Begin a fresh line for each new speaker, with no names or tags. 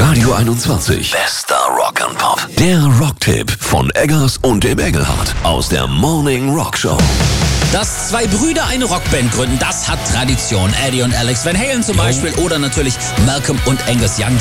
Radio 21. Bester Rock and Pop. Der Rocktipp von Eggers und dem Engelhardt aus der Morning Rock Show.
Dass zwei Brüder eine Rockband gründen, das hat Tradition. Eddie und Alex Van Halen zum Beispiel oder natürlich Malcolm und Angus Young.